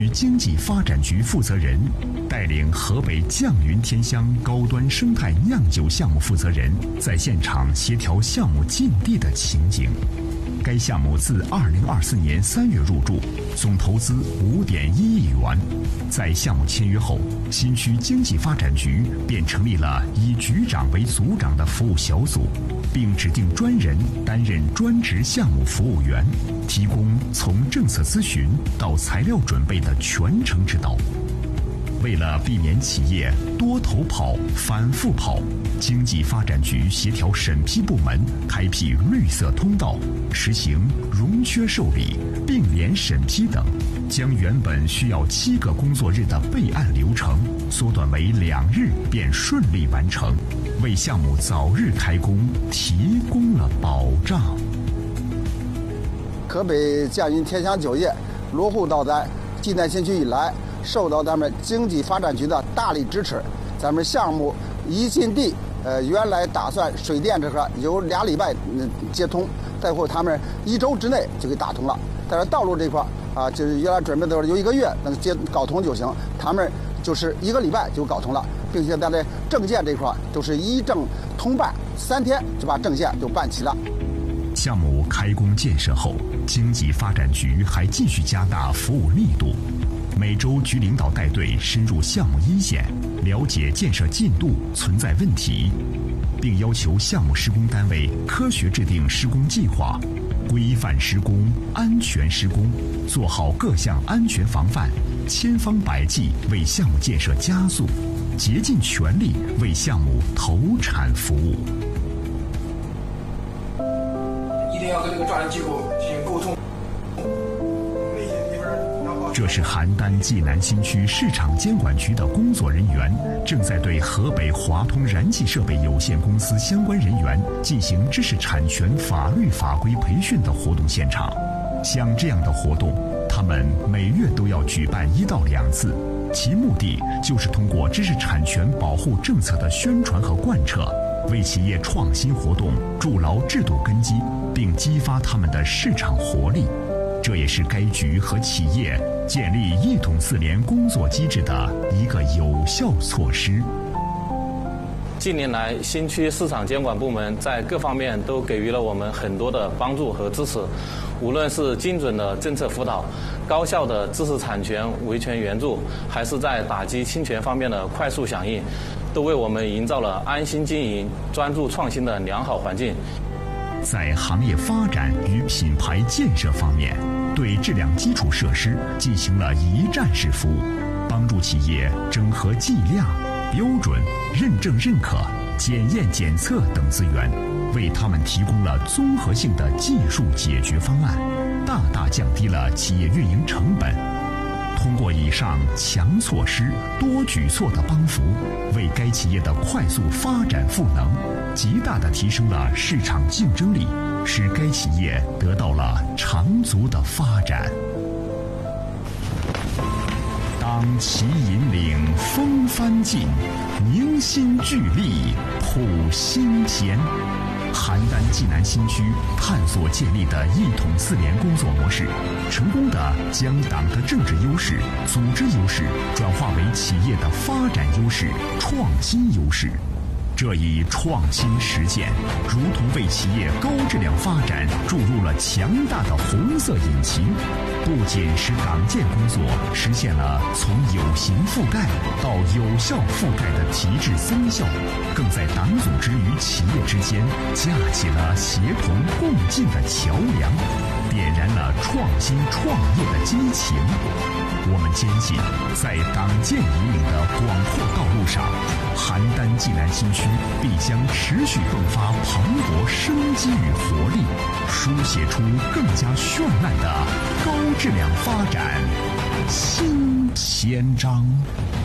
经济发展局负责人带领河北绛云天香高端生态酿酒项目负责人在现场协调项目进地的情景。该项目自2024年3月入驻，总投资5.1亿元。在项目签约后，新区经济发展局便成立了以局长为组长的服务小组，并指定专人担任专职项目服务员，提供从政策咨询到材料准备的全程指导。为了避免企业多头跑、反复跑，经济发展局协调审批部门开辟绿色通道，实行融缺受理、并联审批等，将原本需要7个工作日的备案流程缩短为2日便顺利完成，为项目早日开工提供了保障。 河北绛云天香酒业落户到咱济南新区以来，受到咱们经济发展局的大力支持，咱们项目一进地，原来打算水电这块有2礼拜接通，再后他们1周之内就给打通了。但是道路这块啊，就是原来准备的有1个月能搞通就行，他们就是1个礼拜就搞通了，并且咱的证件这块都是一证通办，3天就把证件就办齐了。 项目开工建设后，经济发展局还继续加大服务力度。每周局领导带队深入项目一线，了解建设进度存在问题，并要求项目施工单位科学制定施工计划，规范施工、安全施工，做好各项安全防范，千方百计为项目建设加速，竭尽全力为项目投产服务。 一定要跟这个抓人机构进行沟通。 这是邯郸济南新区市场监管局的工作人员正在对河北华通燃气设备有限公司相关人员进行知识产权法律法规培训的活动现场。像这样的活动，他们每月都要举办1到2次，其目的就是通过知识产权保护政策的宣传和贯彻，为企业创新活动筑牢制度根基，并激发他们的市场活力。这也是该局和企业建立一统4联工作机制的一个有效措施。 近年来，新区市场监管部门在各方面都给予了我们很多的帮助和支持，无论是精准的政策辅导、高效的知识产权维权援助，还是在打击侵权方面的快速响应，都为我们营造了安心经营、专注创新的良好环境。 在行业发展与品牌建设方面，对质量基础设施进行了一站式服务，帮助企业整合计量、标准、认证认可、检验检测等资源，为他们提供了综合性的技术解决方案，大大降低了企业运营成本。通过以上强措施、多举措的帮扶，为该企业的快速发展赋能，极大地提升了市场竞争力，使该企业得到了长足的发展。当其引领风帆进，凝心聚力谱新篇。邯郸济南新区探索建立的一统4联工作模式，成功地将党的政治优势、组织优势转化为企业的发展优势、创新优势。这一创新实践，如同为企业高质量发展注入了强大的红色引擎，不仅使党建工作实现了从有形覆盖到有效覆盖的提质增效，更在党组织与企业之间架起了协同共进的桥梁，点燃了创新创业的激情。我们坚信，在党建引领的广阔道路上，邯郸济南新区必将持续迸发蓬勃生机与活力，书写出更加绚烂的高质量发展新篇章。